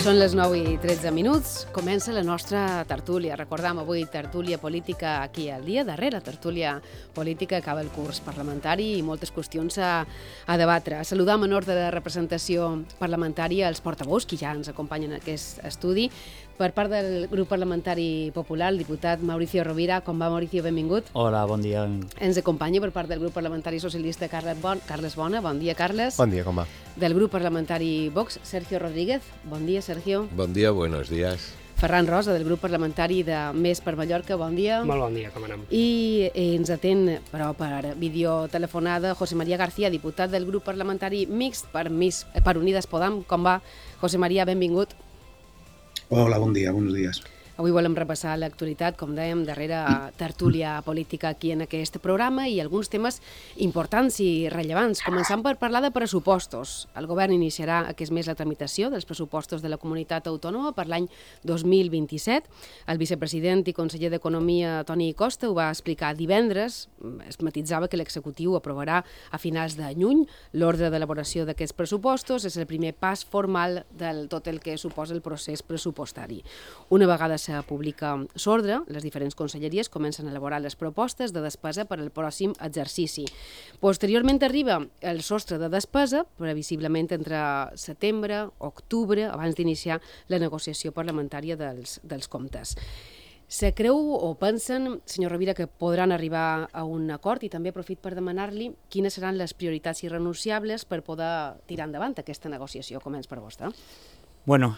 Són les 9:13. Comença la nostra tertúlia. Recordem, avui tertúlia política aquí al dia. Darrere tertúlia política acaba el curs parlamentari i moltes qüestions a debatre. Saludam en ordre de representació parlamentària els portaveus que ja ens acompanyen en aquest estudi. Per part del grup parlamentari popular, el diputat Mauricio Rovira. Com va, Mauricio? Benvingut. Hola, bon dia. Ens acompanya per part del grup parlamentari socialista Carles Bona. Bon dia, Carles. Bon dia, com va? Del grup parlamentari Vox, Sergio Rodríguez. Bon dia, Sergio. Bon dia, buenos días. Ferran Rosa, del grup parlamentari de Més per Mallorca. Bon dia. Molt bon dia, com anem? I ens atén, però per videotelefonada, José María García, diputat del grup parlamentari mixt per Unides Podem. Com va, José María? Benvingut. Hola, bon dia, bons dies. Avui volem repassar l'actualitat, com dèiem, darrere tertúlia política aquí en aquest programa i alguns temes importants i rellevants. Començant per parlar de pressupostos. El govern iniciarà aquest mes la tramitació dels pressupostos de la comunitat autònoma per l'any 2027. El vicepresident i conseller d'Economia, Toni Costa, ho va explicar divendres. Es matitzava que l'executiu aprovarà a finals de juny l'ordre d'elaboració d'aquests pressupostos. És el primer pas formal del tot el que suposa el procés pressupostari. Una vegada se publica l'ordre, les diferents conselleries comencen a elaborar les propostes de despesa per al pròxim exercici. Posteriorment arriba el sostre de despesa, previsiblement entre setembre, octubre, abans d'iniciar la negociació parlamentària dels comptes. Se creu o pensen, senyor Rovira, que podran arribar a un acord i també aprofit per demanar-li quines seran les prioritats irrenunciables per poder tirar endavant aquesta negociació. Començ per vostè. Bueno,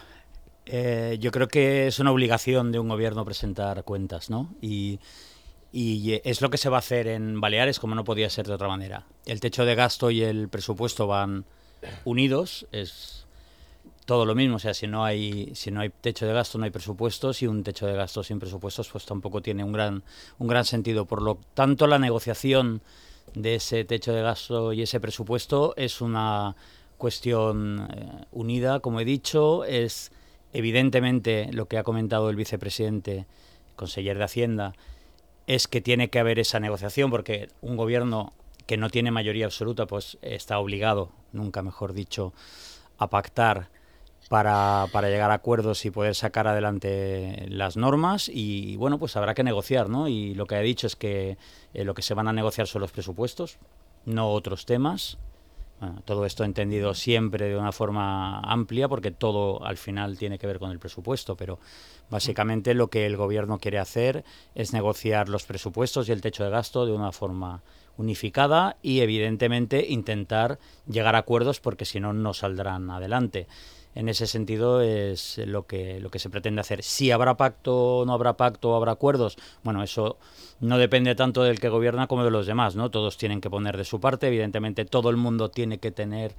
yo creo que es una obligación de un gobierno presentar cuentas, ¿no? Y es lo que se va a hacer en Baleares, como no podía ser de otra manera. El techo de gasto y el presupuesto van unidos, es todo lo mismo. O sea, si no hay techo de gasto, no hay presupuestos, y un techo de gasto sin presupuestos pues tampoco tiene un gran sentido. Por lo tanto, la negociación de ese techo de gasto y ese presupuesto es una cuestión unida, como he dicho. Es evidentemente lo que ha comentado el vicepresidente, conseller de Hacienda, es que tiene que haber esa negociación, porque un gobierno que no tiene mayoría absoluta pues está obligado, nunca mejor dicho, a pactar para llegar a acuerdos y poder sacar adelante las normas. Y bueno, pues habrá que negociar, ¿no? Y lo que ha dicho es que lo que se van a negociar son los presupuestos, no otros temas. Bueno, todo esto entendido siempre de una forma amplia, porque todo al final tiene que ver con el presupuesto, pero básicamente lo que el gobierno quiere hacer es negociar los presupuestos y el techo de gasto de una forma unificada y evidentemente intentar llegar a acuerdos, porque si no, no saldrán adelante. En ese sentido es lo que se pretende hacer. Si habrá pacto, no habrá pacto, habrá acuerdos, bueno, eso no depende tanto del que gobierna como de los demás, ¿no? Todos tienen que poner de su parte, evidentemente todo el mundo tiene que tener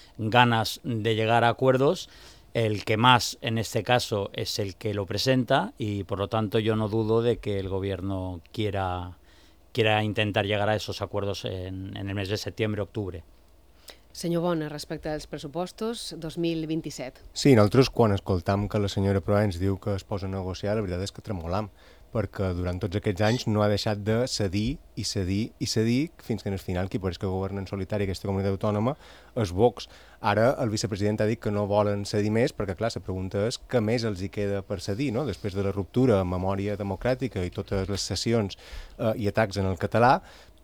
ganas de llegar a acuerdos. El que más, en este caso, es el que lo presenta, y por lo tanto yo no dudo de que el gobierno quiera intentar llegar a esos acuerdos en el mes de septiembre, octubre. Senyor Bona, respecte als pressupostos 2027. Sí, nosaltres quan escoltam que la senyora Proa ens diu que es posa a negociar, la veritat és que tremolam, perquè durant tots aquests anys no ha deixat de cedir i cedir i cedir, fins que en el final qui pareix que governa en solitari aquesta comunitat autònoma és Vox. Ara el vicepresident ha dit que no volen cedir més, perquè clar, la pregunta és què més els hi queda per cedir, no? Després de la ruptura en memòria democràtica i totes les sessions i atacs en el català,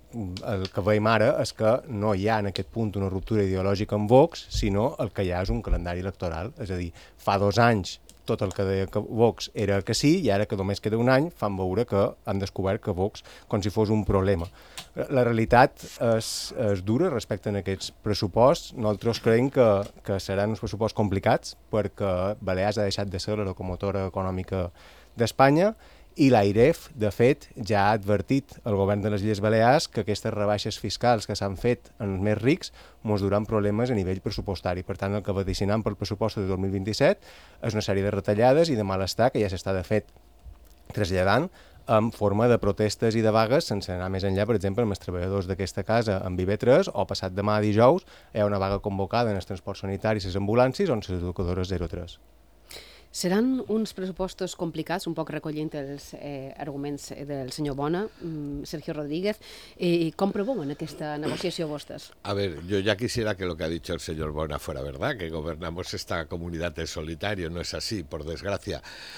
el que veiem ara és que no hi ha en aquest punt una ruptura ideològica amb Vox, sinó el que hi ha és un calendari electoral. És a dir, fa 2 anys tot el que deia que Vox era que sí, i ara que només queda un any fan veure que han descobert que Vox com si fos un problema. La realitat és dura respecte a aquests pressuposts. Nosaltres creiem que seran uns pressupostos complicats, perquè Balears ha deixat de ser la locomotora econòmica d'Espanya, i l'AIREF, de fet, ja ha advertit al govern de les Illes Balears que aquestes rebaixes fiscals que s'han fet en els més rics ens duran problemes a nivell pressupostari. Per tant, el que vaticinem pel pressupost de 2027 és una sèrie de retallades i de malestar que ja s'està, de fet, traslladant en forma de protestes i de vagues, sense anar més enllà, per exemple, amb els treballadors d'aquesta casa en IB3, o passat demà dijous hi ha una vaga convocada en els transports sanitaris i les ambulàncies o en les educadores 03. Seran uns pressupostos complicats, un poc recollint els arguments del senyor Bona, Sergio Rodríguez. Com promouen aquesta negociació vostres? A ver, yo ya quisiera que lo que ha dicho el señor Bona fuera verdad, que gobernamos esta comunidad en solitario, no es así, por desgracia.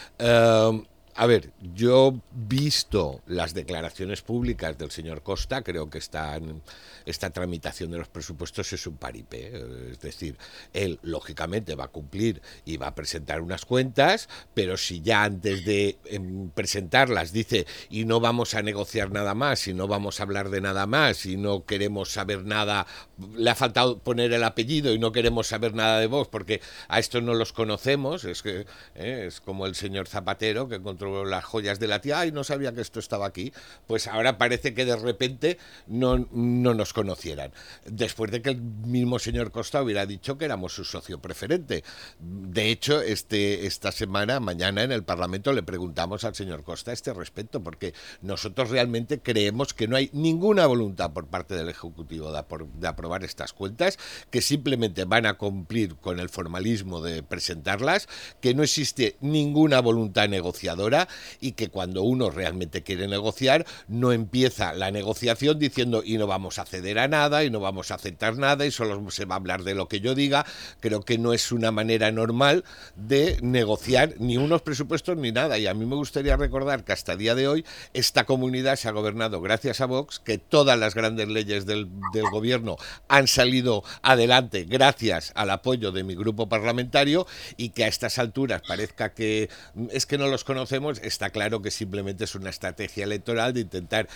A ver, yo visto las declaraciones públicas del señor Costa, creo que esta tramitación de los presupuestos es un paripé. Es decir, él lógicamente va a cumplir y va a presentar unas cuentas, pero si ya antes de presentarlas dice y no vamos a negociar nada más, y no vamos a hablar de nada más, y no queremos saber nada, le ha faltado poner el apellido y no queremos saber nada de vos porque a estos no los conocemos, es que es como el señor Zapatero que encontró las joyas de la tía, ay, no sabía que esto estaba aquí, pues ahora parece que de repente no nos conocieran, después de que el mismo señor Costa hubiera dicho que éramos su socio preferente. De hecho, esta semana, mañana en el Parlamento le preguntamos al señor Costa a este respecto, porque nosotros realmente creemos que no hay ninguna voluntad por parte del Ejecutivo de aprobar estas cuentas, que simplemente van a cumplir con el formalismo de presentarlas, que no existe ninguna voluntad negociadora y que cuando uno realmente quiere negociar no empieza la negociación diciendo y no vamos a ceder a nada y no vamos a aceptar nada y solo se va a hablar de lo que yo diga. Creo que no es una manera normal de negociar ni unos presupuestos ni nada, y a mí me gustaría recordar que hasta el día de hoy esta comunidad se ha gobernado gracias a Vox, que todas las grandes leyes del gobierno han salido adelante gracias al apoyo de mi grupo parlamentario, y que a estas alturas parezca que es que no los conocemos. Está claro que simplemente es una estrategia electoral de intentar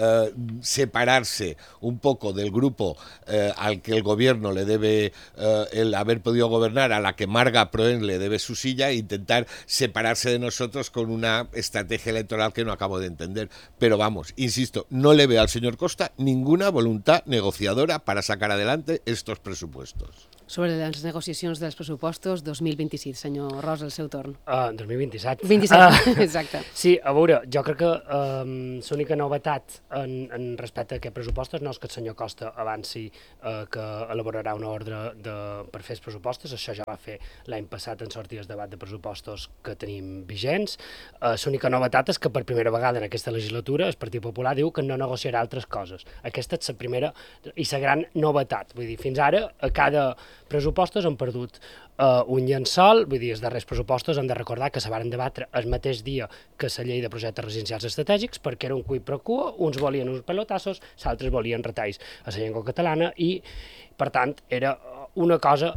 separarse un poco del grupo al que el gobierno le debe el haber podido gobernar, a la que Marga Proen le debe su silla, e intentar separarse de nosotros con una estrategia electoral que no acabo de entender. Pero vamos, insisto, no le veo al señor Costa ninguna voluntad negociadora para sacar adelante estos presupuestos. Sobre les negociacions dels pressupostos 2026, senyor Ros, el seu torn. 2027. 27, exacte. Sí, a veure, jo crec que l'única novetat respecte a aquests pressupostos no és que el senyor Costa avanci que elaborarà una ordre per fer els pressupostos, això ja va fer l'any passat en sortir el debat de pressupostos que tenim vigents. L'única novetat és que per primera vegada en aquesta legislatura el Partit Popular diu que no negociarà altres coses. Aquesta és la primera i la gran novetat. Vull dir, fins ara a cada pressupostos han perdut un llençol, vull dir, els darrers pressupostos hem de recordar que se varen debatre el mateix dia que la llei de projectes residencials estratègics, perquè era un quid pro quo, uns volien uns pelotassos, s'altres volien retalls a la llengua catalana, i per tant era una cosa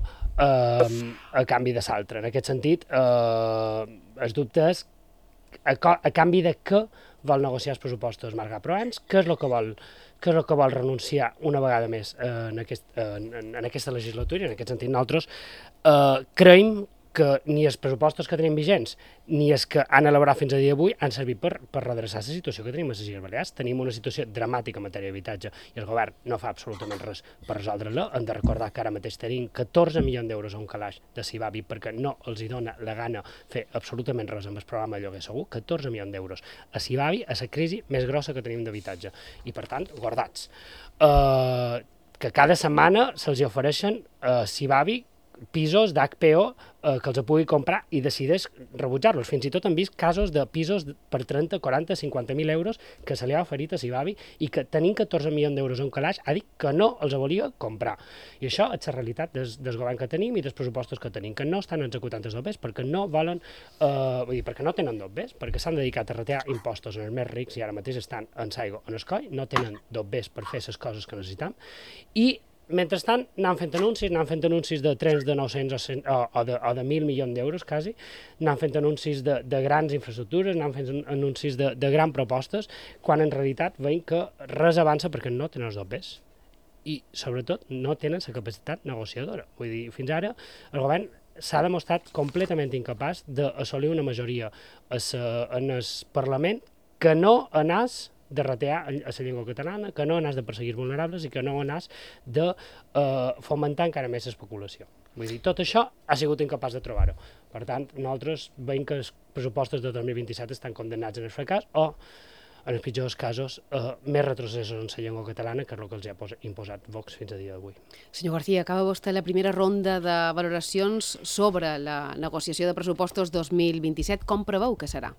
a canvi de l'altra. En aquest sentit, el dubte és a canvi de què vol negociar els pressupostos Marga Proens, què és el que vol renunciar una vegada més en aquesta legislatura, i en aquest sentit nosaltres creiem que ni els pressupostos que tenim vigents ni els que han elaborat fins a dia d'avui han servit per redreçar la situació que tenim a les Illes Balears. Tenim una situació dramàtica en matèria d'habitatge i el govern no fa absolutament res per resoldre-la. Hem de recordar que ara mateix tenim 14 milions d'euros a un calaix de Sibavi perquè no els hi dona la gana fer absolutament res amb el programa de lloguer segur. 14 milions d'euros a Sibavi, a la crisi més grossa que tenim d'habitatge. I per tant, guardats. Que cada setmana se'ls ofereixen a Sibavi pisos d'HPO que els pugui comprar i decideix rebutjar-los. Fins i tot hem vist casos de pisos per 30, 40, 50.000 euros que se li ha oferit a Sibavi i que tenint 14 milions d'euros a un calaix ha dit que no els volia comprar. I això és la realitat del govern que tenim i dels pressupostos que tenim, que no estan executant els dobbers perquè no volen, vull dir, perquè no tenen dobbers, perquè s'han dedicat a retallar impostos als més rics i ara mateix estan en l'aigua en el coll, no tenen dobbers per fer les coses que necessitem, i mentrestant anant fent anuncis de trens de 900 o de 1.000 milions d'euros quasi, anant fent anuncis de grans infraestructures, anant fent anuncis de grans propostes, quan en realitat veiem que res avança perquè no tenen els dobbers i sobretot no tenen la capacitat negociadora. Vull dir, fins ara el govern s'ha demostrat completament incapaç d'assolir una majoria en el Parlament que no anés de retear a la llengua catalana, que no anàs de perseguir vulnerables i que no anàs de fomentar encara més l'especulació. Vull dir, tot això ha sigut incapaç de trobar-ho. Per tant, nosaltres veiem que els pressupostos de 2027 estan condemnats en el fracàs o en els pitjors casos, més retrocessos en la llengua catalana, que és el que els ha imposat Vox fins a dia d'avui. Senyor García, acaba vostè la primera ronda de valoracions sobre la negociació de pressupostos 2027. Com preveu que serà?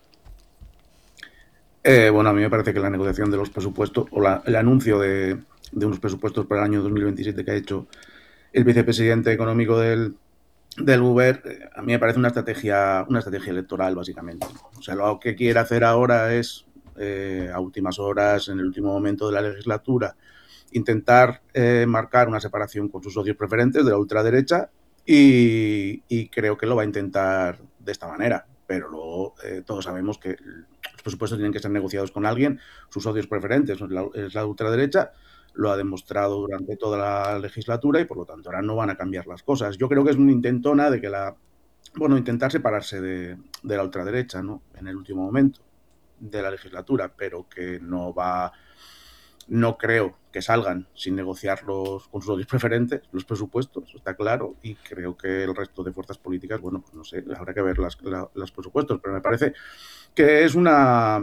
Bueno, a mí me parece que la negociación de los presupuestos o el anuncio de unos presupuestos para el año 2027 que ha hecho el vicepresidente económico del Govern, a mí me parece una estrategia electoral, básicamente. O sea, lo que quiere hacer ahora es, a últimas horas, en el último momento de la legislatura, intentar marcar una separación con sus socios preferentes de la ultraderecha y creo que lo va a intentar de esta manera. Pero luego todos sabemos que los presupuestos tienen que ser negociados con alguien, sus socios preferentes es la ultraderecha, lo ha demostrado durante toda la legislatura y por lo tanto ahora no van a cambiar las cosas. Yo creo que es una intentona de que intentar separarse de la ultraderecha, ¿no? En el último momento de la legislatura, pero que no creo que salgan sin negociarlos con sus socios preferentes, los presupuestos, está claro, y creo que el resto de fuerzas políticas, bueno, pues no sé, habrá que ver los presupuestos, pero me parece que es una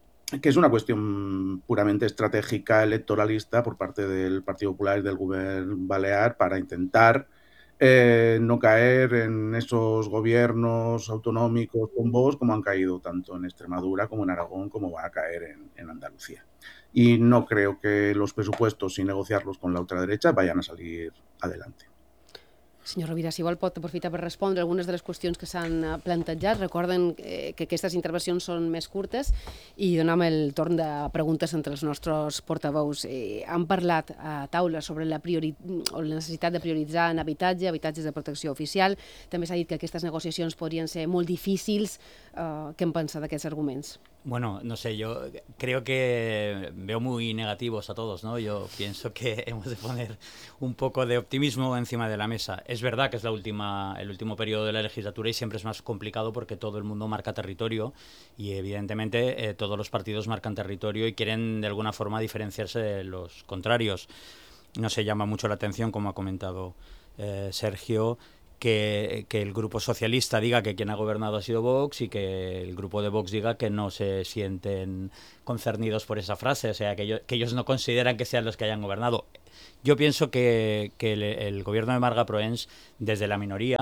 cuestión puramente estratégica, electoralista por parte del Partido Popular y del Govern Balear para intentar no caer en esos gobiernos autonómicos con Vox como han caído tanto en Extremadura como en Aragón, como va a caer en Andalucía. Y no creo que los presupuestos, sin negociarlos con la ultraderecha, vayan a salir adelante. Senyor Rovira, si vol pot aprofitar per respondre algunes de les qüestions que s'han plantejat. Recorden que aquestes intervencions són més curtes i donem el torn de preguntes entre els nostres portaveus. Han parlat a taula sobre la necessitat de prioritzar en habitatges de protecció oficial. També s'ha dit que aquestes negociacions podrien ser molt difícils. Què en pensa d'aquests arguments? Bueno, no sé, yo creo que veo muy negativos a todos, ¿no? Yo pienso que hemos de poner un poco de optimismo encima de la mesa. Es verdad que es el último periodo de la legislatura y siempre es más complicado porque todo el mundo marca territorio y evidentemente todos los partidos marcan territorio y quieren de alguna forma diferenciarse de los contrarios. No se llama mucho la atención, como ha comentado Sergio, que el grupo socialista diga que quien ha gobernado ha sido Vox y que el grupo de Vox diga que no se sienten concernidos por esa frase, o sea, que ellos no consideran que sean los que hayan gobernado. Yo pienso que el gobierno de Marga Proens, desde la minoría,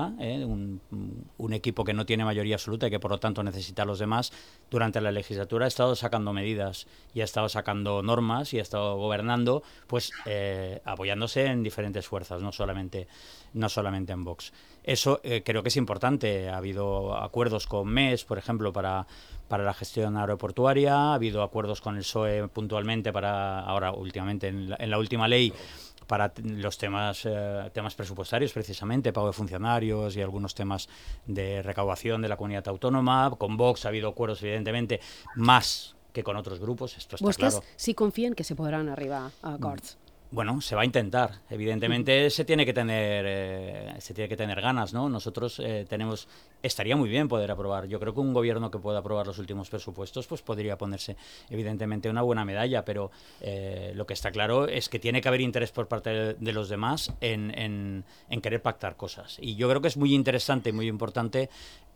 un equipo que no tiene mayoría absoluta y que por lo tanto necesita a los demás, durante la legislatura ha estado sacando medidas y ha estado sacando normas y ha estado gobernando, pues apoyándose en diferentes fuerzas, no solamente en Vox. Eso creo que es importante. Ha habido acuerdos con MES, por ejemplo, para la gestión aeroportuaria, ha habido acuerdos con el PSOE puntualmente ahora últimamente en la última ley para los temas presupuestarios, precisamente, pago de funcionarios y algunos temas de recaudación de la comunidad autónoma. Con Vox ha habido acuerdos, evidentemente, más que con otros grupos, esto está claro. ¿Vostès sí confien que se podran arribar a acords? Bueno, se va a intentar. Evidentemente se tiene que tener ganas, ¿no? Nosotros estaría muy bien poder aprobar. Yo creo que un gobierno que pueda aprobar los últimos presupuestos, pues podría ponerse evidentemente una buena medalla, pero lo que está claro es que tiene que haber interés por parte de los demás en querer pactar cosas. Y yo creo que es muy interesante y muy importante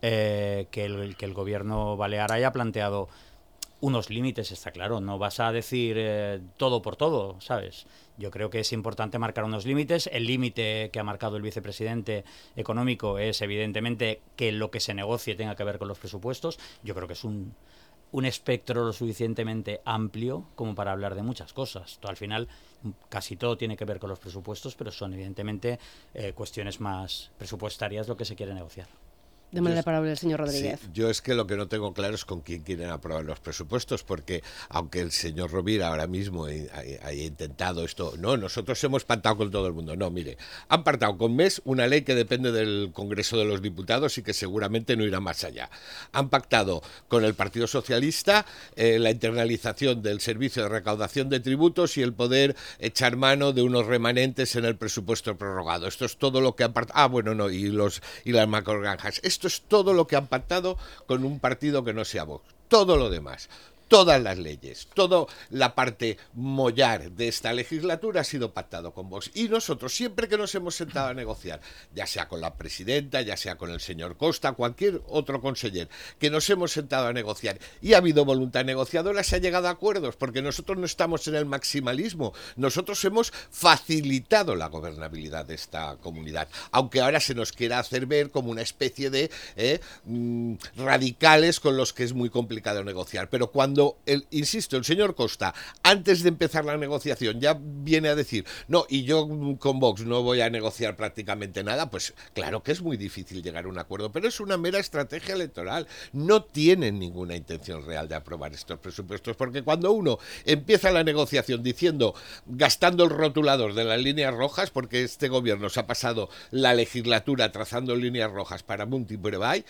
que el gobierno balear haya planteado unos límites, está claro, no vas a decir todo por todo, ¿sabes? Yo creo que es importante marcar unos límites. El límite que ha marcado el vicepresidente económico es evidentemente que lo que se negocie tenga que ver con los presupuestos. Yo creo que es un espectro lo suficientemente amplio como para hablar de muchas cosas. Al final casi todo tiene que ver con los presupuestos, pero son evidentemente cuestiones más presupuestarias lo que se quiere negociar. Deme la palabra al señor Rodríguez. Sí, yo es que lo que no tengo claro es con quién quieren aprobar los presupuestos, porque aunque el señor Rovira ahora mismo haya intentado esto, no, nosotros hemos pactado con todo el mundo. No, mire, han pactado con MES una ley que depende del Congreso de los Diputados y que seguramente no irá más allá. Han pactado con el Partido Socialista la internalización del servicio de recaudación de tributos y el poder echar mano de unos remanentes en el presupuesto prorrogado. Esto es todo lo que han pactado. Ah, bueno, no, y las macrogranjas. Esto es todo lo que han pactado con un partido que no sea Vox. Todo lo demás todas las leyes, toda la parte mollar de esta legislatura ha sido pactado con Vox. Y nosotros, siempre que nos hemos sentado a negociar, ya sea con la presidenta, ya sea con el señor Costa, cualquier otro conseller, que nos hemos sentado a negociar y ha habido voluntad negociadora, se ha llegado a acuerdos, porque nosotros no estamos en el maximalismo, nosotros hemos facilitado la gobernabilidad de esta comunidad, aunque ahora se nos quiera hacer ver como una especie de radicales con los que es muy complicado negociar. Pero cuando, insisto, el señor Costa, antes de empezar la negociación, ya viene a decir, no, y yo con Vox no voy a negociar prácticamente nada, pues claro que es muy difícil llegar a un acuerdo, pero es una mera estrategia electoral. No tienen ninguna intención real de aprobar estos presupuestos, porque cuando uno empieza la negociación diciendo, gastando el rotulador de las líneas rojas, porque este gobierno se ha pasado la legislatura trazando líneas rojas para Monti Brevay,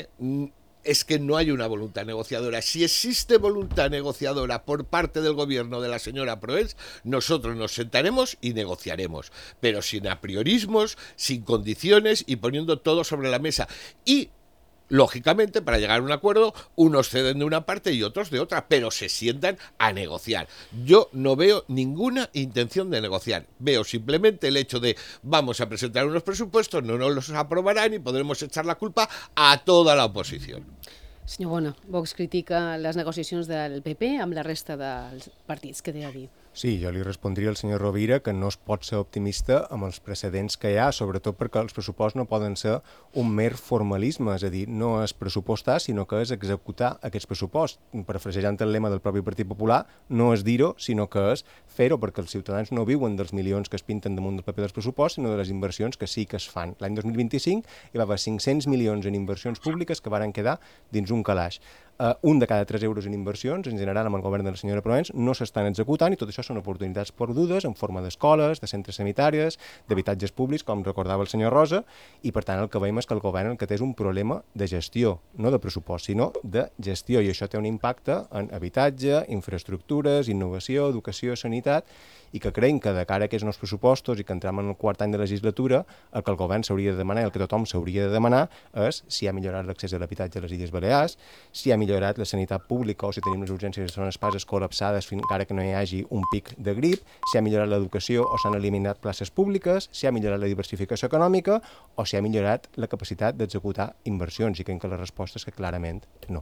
es que no hay una voluntad negociadora. Si existe voluntad negociadora por parte del gobierno de la señora Proens, nosotros nos sentaremos y negociaremos, pero sin apriorismos, sin condiciones y poniendo todo sobre la mesa. Y lógicamente, para llegar a un acuerdo, unos ceden de una parte y otros de otra, pero se sientan a negociar. Yo no veo ninguna intención de negociar. Veo simplemente el hecho de vamos a presentar unos presupuestos, no nos los aprobarán y podremos echar la culpa a toda la oposició. Senyor Bona, Vox critica les negociacions del PP amb la resta dels partits. Què té a dir? Sí, jo li respondria al senyor Rovira que no es pot ser optimista amb els precedents que hi ha, sobretot perquè els pressupostos no poden ser un mer formalisme, és a dir, no és pressupostar, sinó que és executar aquests pressupostos. Parafrasejant el lema del propi Partit Popular, no és dir-ho, sinó que és fer-ho, perquè els ciutadans no viuen dels milions que es pinten damunt del paper dels pressupostos, sinó de les inversions que sí que es fan. L'any 2025 hi va haver 500 milions en inversions públiques que varen quedar dins un calaix. Un de cada 3 euros en inversions, en general amb el govern de la senyora Proens, no s'estan executant i tot això són oportunitats perdudes en forma d'escoles, de centres sanitaris, d'habitatges públics, com recordava el senyor Rosa, i per tant el que veiem és que el govern el que té és un problema de gestió, no de pressupost, sinó de gestió, i això té un impacte en habitatge, infraestructures, innovació, educació, sanitat, i que creiem que de cara a aquests nous pressupostos i que entrem en el quart any de legislatura, el que el govern s'hauria de demanar i el que tothom s'hauria de demanar és si ha millorat l'accés a l'habitatge a les Illes Balears, si ha millorat la sanitat pública o si tenim les urgències de zones passes col·lapsades encara que no hi hagi un pic de grip, si ha millorat l'educació o s'han eliminat places públiques, si ha millorat la diversificació econòmica o si ha millorat la capacitat d'executar inversions, i creiem que la resposta és que clarament no.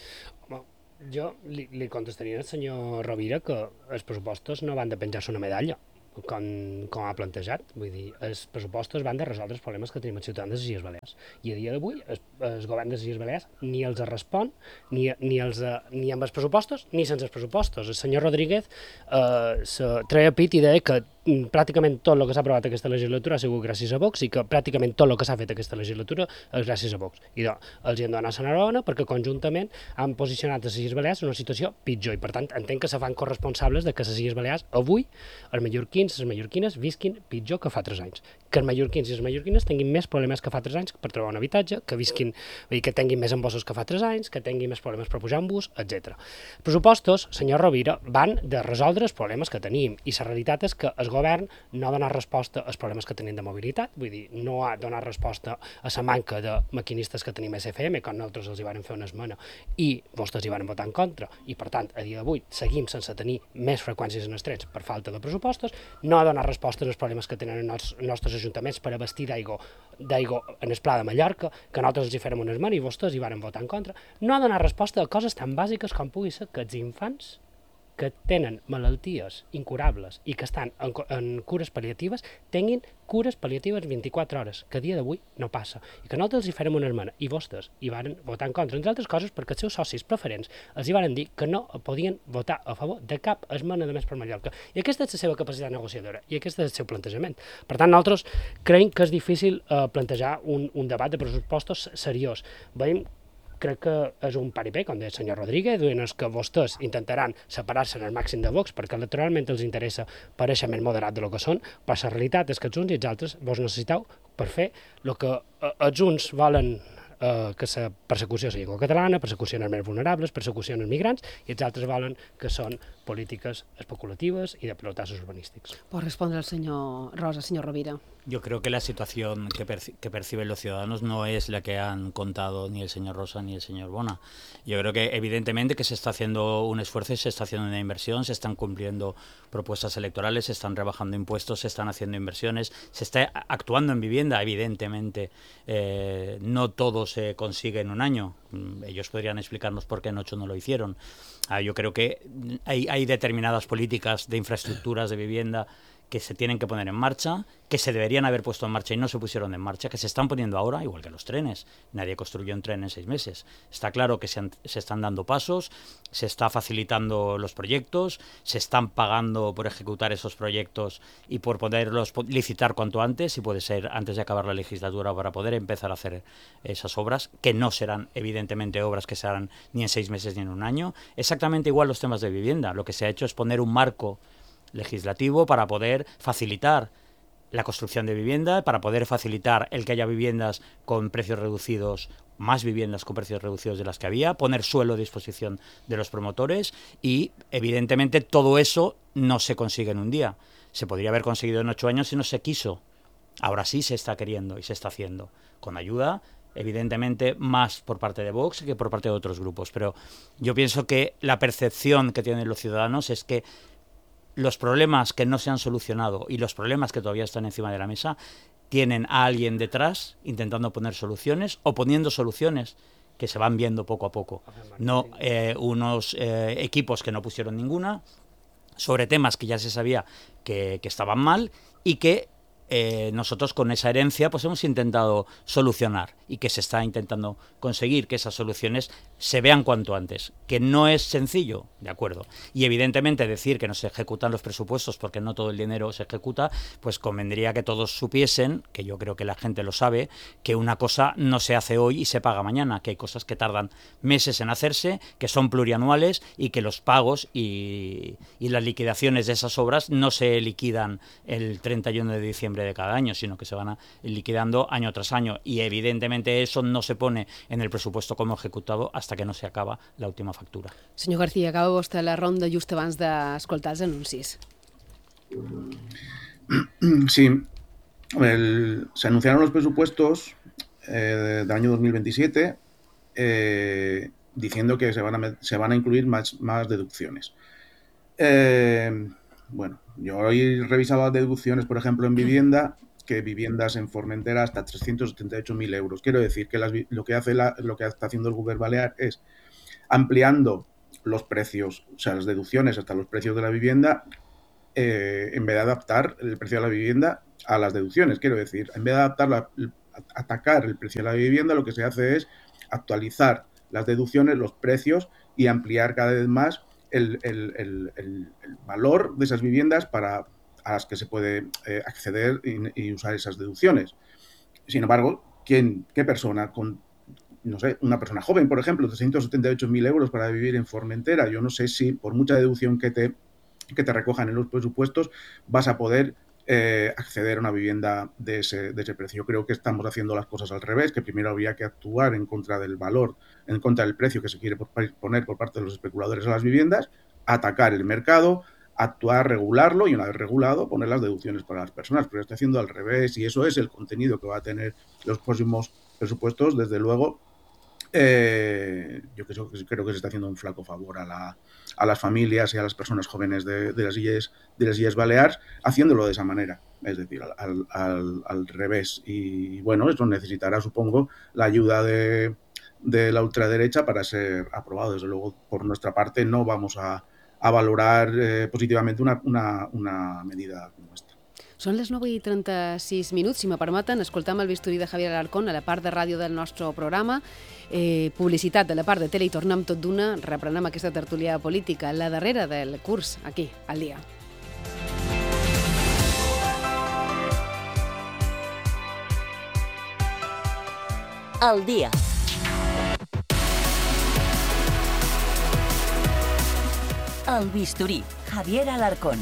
Jo li contestaria al senyor Rovira que els pressupostos no van de penjar-se una medalla, com ha plantejat. Vull dir, els pressupostos van de resoldre els problemes que tenim els ciutadans de les Illes Balears. I a dia d'avui el govern de les Illes Balears ni els respon ni amb els pressupostos ni sense els pressupostos. El senyor Rodríguez treia pit i deia que pràcticament tot el que s'ha aprovat aquesta legislatura ha sigut gràcies a Vox i que pràcticament tot el que s'ha fet aquesta legislatura és gràcies a Vox. I els hi han donat l'enhorabona perquè conjuntament han posicionat les Illes Balears en una situació pitjor i per tant entenc que se fan corresponsables de que les Illes Balears avui els mallorquins i les mallorquines visquin pitjor que fa 3 anys. Que els mallorquins i les mallorquines tinguin més problemes que fa 3 anys per trobar un habitatge, que visquin, que tinguin més embossos que fa 3 anys, que tinguin més problemes per pujar en bus, etc. Els pressupostos, senyor Rovira, van de resoldre els problemes que tenim i la realitat és que el govern no ha donat resposta als problemes que tenim de mobilitat, vull dir, no ha donat resposta a la manca de maquinistes que tenim a SFM, quan nosaltres els hi van fer una esmena i vostès hi van votar en contra, i per tant, a dia d'avui seguim sense tenir més freqüències en els trens per falta de pressupostos, no ha donat resposta als problemes que tenen els nostres ajuntaments per abastir d'aigua en el Pla de Mallorca, que nosaltres els hi fèrem una esmena i vostès hi van votar en contra, no ha donat resposta a coses tan bàsiques com pugui ser que els infants que tenen malalties incurables i que estan en cures pal·liatives tinguin cures pal·liatives 24 hores, que a dia d'avui no passa. I que nosaltres hi farem una esmena i vostès hi van votar en contra, entre altres coses perquè els seus socis preferents els hi van dir que no podien votar a favor de cap esmena de Més per Mallorca. I aquesta és la seva capacitat negociadora i aquest és el seu plantejament. Per tant, nosaltres creiem que és difícil plantejar un debat de pressupostos seriós. Veiem crec que és un paripé, com deia el senyor Rodríguez, en els que vostès intentaran separar-se en el màxim de Vox perquè electoralment els interessa parèixer més moderat de lo que són, però la realitat és que els uns i els altres vos necessiteu per fer el que els uns volen que la persecució sigui catalana, persecució en els més vulnerables, persecució en els migrants, i els altres volen que són polítiques especulatives i de pilotassos urbanístics. Pot respondre el senyor Rosa, senyor Rovira. Yo creo que la situación que perciben los ciudadanos no es la que han contado ni el señor Rosa ni el señor Bona. Yo creo que evidentemente que se está haciendo un esfuerzo y se está haciendo una inversión, se están cumpliendo propuestas electorales, se están rebajando impuestos, se están haciendo inversiones, se está actuando en vivienda, evidentemente. No todo se consigue en un año. Ellos podrían explicarnos por qué en 8 no lo hicieron. Yo creo que hay determinadas políticas de infraestructuras de vivienda que se tienen que poner en marcha, que se deberían haber puesto en marcha y no se pusieron en marcha, que se están poniendo ahora, igual que los trenes. Nadie construyó un tren en 6 meses. Está claro que se están dando pasos, se está facilitando los proyectos, se están pagando por ejecutar esos proyectos y por poderlos licitar cuanto antes, y puede ser antes de acabar la legislatura, para poder empezar a hacer esas obras, que no serán evidentemente obras que se harán ni en 6 meses ni en un año. Exactamente igual los temas de vivienda. Lo que se ha hecho es poner un marco legislativo para poder facilitar la construcción de vivienda, para poder facilitar el que haya viviendas con precios reducidos, más viviendas con precios reducidos de las que había, poner suelo a disposición de los promotores, y evidentemente todo eso no se consigue en un día. Se podría haber conseguido en 8 años si no se quiso. Ahora sí se está queriendo y se está haciendo, con ayuda evidentemente más por parte de Vox que por parte de otros grupos, pero yo pienso que la percepción que tienen los ciudadanos es que los problemas que no se han solucionado y los problemas que todavía están encima de la mesa tienen a alguien detrás intentando poner soluciones o poniendo soluciones que se van viendo poco a poco. No unos equipos que no pusieron ninguna sobre temas que ya se sabía que estaban mal y que nosotros con esa herencia pues hemos intentado solucionar, y que se está intentando conseguir que esas soluciones se vean cuanto antes, que no es sencillo, de acuerdo, y evidentemente decir que no se ejecutan los presupuestos porque no todo el dinero se ejecuta, pues convendría que todos supiesen, que yo creo que la gente lo sabe, que una cosa no se hace hoy y se paga mañana, que hay cosas que tardan meses en hacerse, que son plurianuales, y que los pagos y las liquidaciones de esas obras no se liquidan el 31 de diciembre de cada año, sino que se van liquidando año tras año, y evidentemente eso no se pone en el presupuesto como ejecutado hasta que no se acaba la última factura. Senyor García, acaba vostè la ronda just abans d'escoltar els anuncis. Sí, se anunciaron los presupuestos del año 2027 diciendo que se van a incluir más deducciones. Bueno, yo he revisado las deducciones, por ejemplo, en vivienda, que viviendas en Formentera hasta 378.000 euros. Quiero decir que lo que está haciendo el Govern Balear es ampliando los precios, o sea, las deducciones hasta los precios de la vivienda, en vez de adaptar el precio de la vivienda a las deducciones. Quiero decir, en vez de atacar el precio de la vivienda, lo que se hace es actualizar las deducciones, los precios, y ampliar cada vez más el valor de esas viviendas a las que se puede acceder y usar esas deducciones. Sin embargo, ¿qué persona con, no sé, una persona joven, por ejemplo, 378.000 euros para vivir en Formentera? Yo no sé si por mucha deducción que te recojan en los presupuestos vas a poder acceder a una vivienda de ese precio. Yo creo que estamos haciendo las cosas al revés, que primero habría que actuar en contra del valor, en contra del precio que se quiere poner por parte de los especuladores a las viviendas, atacar el mercado, actuar, regularlo, y una vez regulado, poner las deducciones para las personas, pero está haciendo al revés, y eso es el contenido que va a tener los próximos presupuestos. Desde luego, yo creo que se está haciendo un flaco favor a las familias y a las personas jóvenes de las Illes Balears, haciéndolo de esa manera, es decir, al revés. Y bueno, eso necesitará, supongo, la ayuda de la ultraderecha para ser aprobado. Desde luego, por nuestra parte, no vamos a valorar positivamente una medida como esta. Són les 9:36, si me permeten. Escoltam el bisturí de Javier Alarcón a la part de ràdio del nostre programa, publicitat de la part de tele, i tornem tot d'una, reprenem aquesta tertúlia política, la darrera del curs, aquí, al dia. Al dia. El bisturí, Javier Alarcón.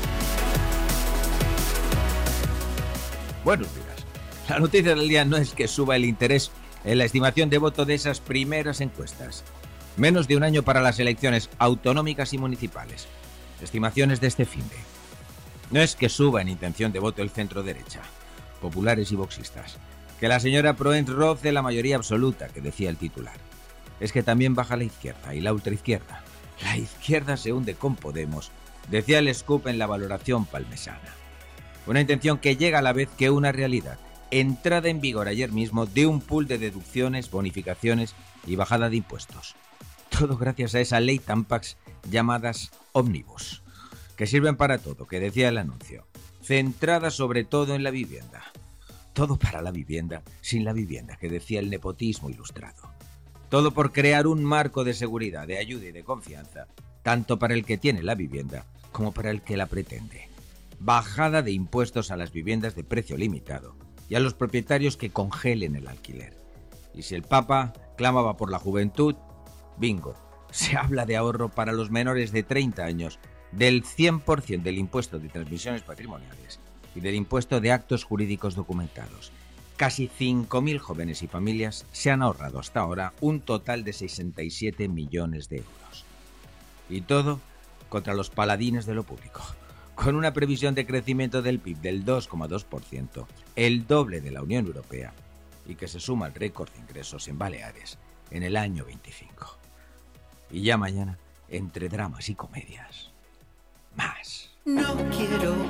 Buenos días. La noticia del día no es que suba el interés en la estimación de voto de esas primeras encuestas. Menos de un año para las elecciones autonómicas y municipales. Estimaciones de este finde. No es que suba en intención de voto el centro derecha. populares y boxistas. Que la señora Proens roce la mayoría absoluta, que decía el titular. Es que también baja la izquierda y la ultraizquierda. La izquierda se hunde con Podemos, decía el Scoop en la valoración palmesana. Una intención que llega a la vez que una realidad. Entrada en vigor ayer mismo de un pool de deducciones, bonificaciones y bajada de impuestos. Todo gracias a esa ley Tampax llamadas Omnibus, que sirven para todo, que decía el anuncio. Centrada sobre todo en la vivienda. Todo para la vivienda, sin la vivienda, que decía el nepotismo ilustrado. Todo por crear un marco de seguridad, de ayuda y de confianza, tanto para el que tiene la vivienda como para el que la pretende. Bajada de impuestos a las viviendas de precio limitado y a los propietarios que congelen el alquiler. Y si el Papa clamaba por la juventud, bingo, se habla de ahorro para los menores de 30 años, del 100% del impuesto de transmisiones patrimoniales y del impuesto de actos jurídicos documentados. Casi 5.000 jóvenes y familias se han ahorrado hasta ahora un total de 67 millones de euros. Y todo contra los paladines de lo público, con una previsión de crecimiento del PIB del 2,2%, el doble de la Unión Europea, y que se suma al récord de ingresos en Baleares en el año 25. Y ya mañana, entre dramas y comedias, más. No quiero